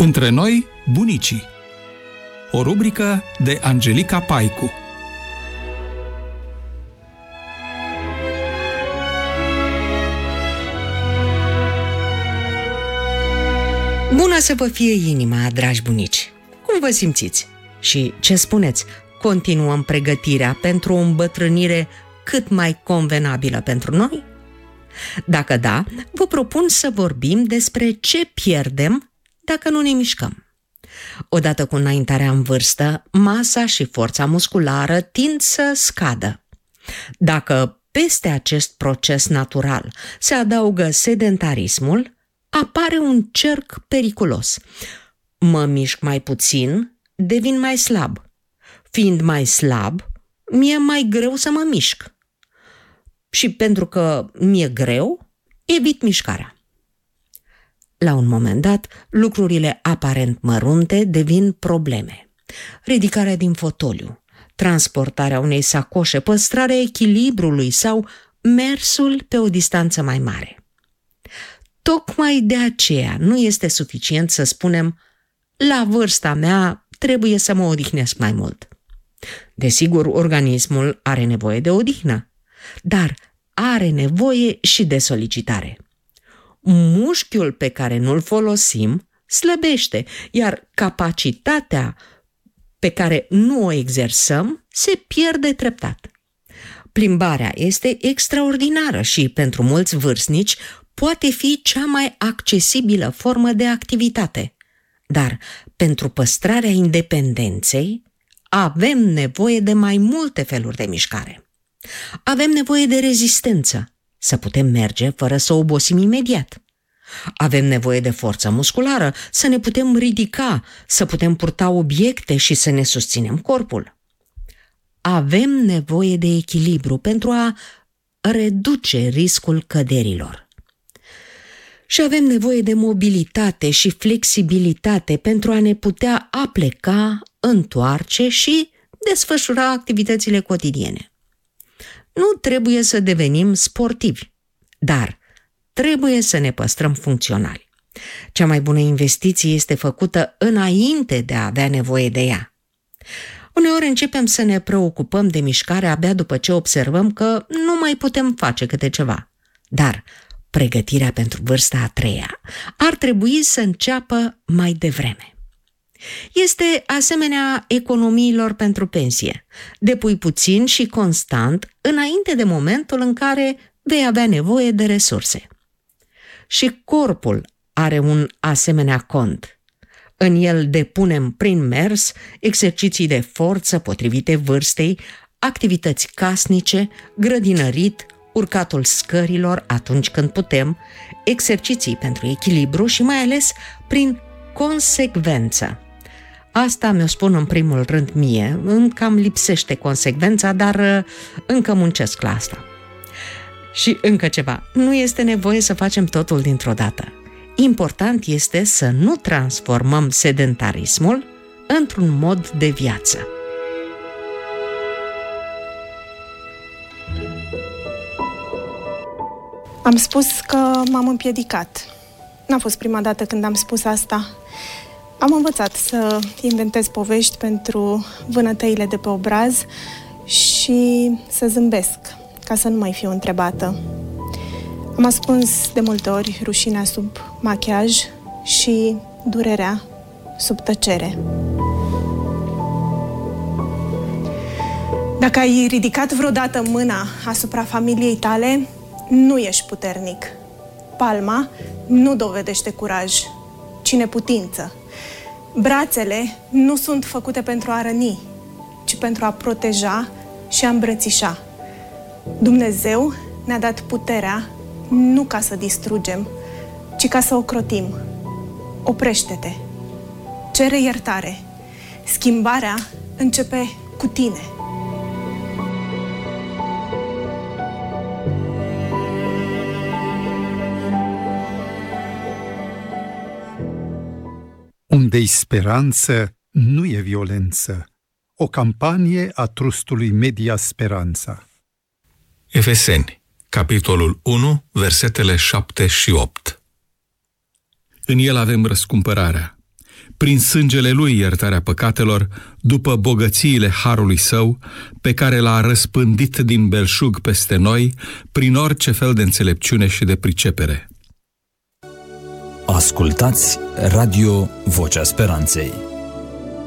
Între noi, bunicii. O rubrică de Angelica Paicu. Bună să vă fie inima, dragi bunici! Cum vă simțiți? Și ce spuneți? Continuăm pregătirea pentru o îmbătrânire cât mai convenabilă pentru noi? Dacă da, vă propun să vorbim despre ce pierdem dacă nu ne mișcăm. Odată cu înaintarea în vârstă, masa și forța musculară tind să scadă. Dacă peste acest proces natural se adaugă sedentarismul, apare un cerc periculos. Mă mișc mai puțin, devin mai slab. Fiind mai slab, mi-e mai greu să mă mișc. Și pentru că mi-e greu, evit mișcarea. La un moment dat, lucrurile aparent mărunte devin probleme. Ridicarea din fotoliu, transportarea unei sacoșe, păstrarea echilibrului sau mersul pe o distanță mai mare. Tocmai de aceea nu este suficient să spunem: la vârsta mea trebuie să mă odihnesc mai mult. Desigur, organismul are nevoie de odihnă, dar are nevoie și de solicitare. Mușchiul pe care nu-l folosim slăbește, iar capacitatea pe care nu o exersăm se pierde treptat. Plimbarea este extraordinară și, pentru mulți vârstnici, poate fi cea mai accesibilă formă de activitate. Dar, pentru păstrarea independenței, avem nevoie de mai multe feluri de mișcare. Avem nevoie de rezistență, să putem merge fără să obosim imediat. Avem nevoie de forță musculară, să ne putem ridica, să putem purta obiecte și să ne susținem corpul. Avem nevoie de echilibru pentru a reduce riscul căderilor. Și avem nevoie de mobilitate și flexibilitate pentru a ne putea apleca, întoarce și desfășura activitățile cotidiene. Nu trebuie să devenim sportivi, dar trebuie să ne păstrăm funcționali. Cea mai bună investiție este făcută înainte de a avea nevoie de ea. Uneori începem să ne preocupăm de mișcare abia după ce observăm că nu mai putem face câte ceva. Dar pregătirea pentru vârsta a treia ar trebui să înceapă mai devreme. Este asemenea economiilor pentru pensie. Depui puțin și constant înainte de momentul în care vei avea nevoie de resurse. Și corpul are un asemenea cont. În el depunem prin mers exerciții de forță potrivite vârstei, activități casnice, grădinărit, urcatul scărilor atunci când putem, exerciții pentru echilibru și mai ales prin consecvență. Asta mi-o spun în primul rând mie, îmi cam lipsește consecvența, dar încă muncesc la asta. Și încă ceva, nu este nevoie să facem totul dintr-o dată. Important este să nu transformăm sedentarismul într-un mod de viață. Am spus că m-am împiedicat. N-a fost prima dată când am spus asta. Am învățat să inventez povești pentru vânătăile de pe obraz și să zâmbesc, ca să nu mai fiu întrebată. Am ascuns de multe ori rușinea sub machiaj și durerea sub tăcere. Dacă ai ridicat vreodată mâna asupra familiei tale, nu ești puternic. Palma nu dovedește curaj, ci neputință. Brațele nu sunt făcute pentru a răni, ci pentru a proteja și a îmbrățișa. Dumnezeu ne-a dat puterea nu ca să distrugem, ci ca să ocrotim. Oprește-te. Cere iertare. Schimbarea începe cu tine. Unde-i speranță, nu e violență. O campanie a trustului Media Speranța. Efeseni, capitolul 1, versetele 7 și 8. În el avem răscumpărarea, prin sângele lui iertarea păcatelor, după bogățiile harului său, pe care l-a răspândit din belșug peste noi, prin orice fel de înțelepciune și de pricepere. Ascultați Radio Vocea Speranței.